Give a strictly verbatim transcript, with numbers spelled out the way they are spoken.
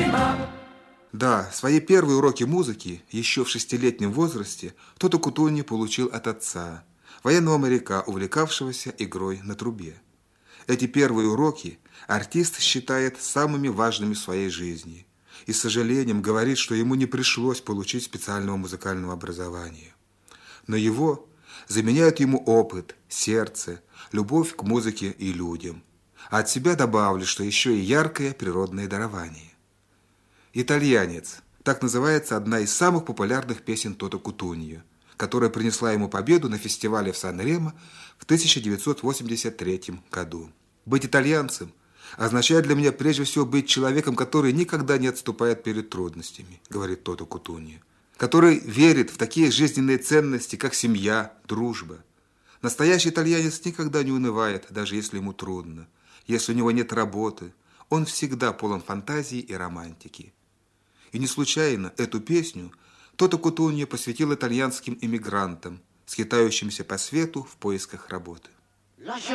Да, свои первые уроки музыки еще в шестилетнем возрасте Тото Кутунья получил от отца, военного моряка, увлекавшегося игрой на трубе. Эти первые уроки артист считает самыми важными в своей жизни и с сожалением говорит, что ему не пришлось получить специального музыкального образования. Но его заменяют ему опыт, сердце, любовь к музыке и людям. А от себя добавлю, что еще и яркое природное дарование. «Итальянец» – так называется одна из самых популярных песен Тото Кутуньи, которая принесла ему победу на фестивале в Сан-Ремо в тысяча девятьсот восемьдесят третьем году. Быть итальянцем означает для меня прежде всего быть человеком, который никогда не отступает перед трудностями, говорит Тото Кутунья, который верит в такие жизненные ценности, как семья, дружба. Настоящий итальянец никогда не унывает, даже если ему трудно, если у него нет работы. Он всегда полон фантазии и романтики. И не случайно эту песню Тото Кутунья посвятил итальянским эмигрантам, скитающимся по свету в поисках работы.